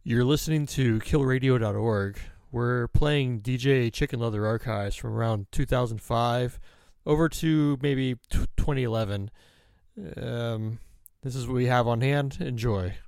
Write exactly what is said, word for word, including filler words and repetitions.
You're listening to kill radio dot org. We're playing D J Chicken Leather archives from around two thousand five over to maybe twenty eleven. Um, this is what we have on hand. Enjoy.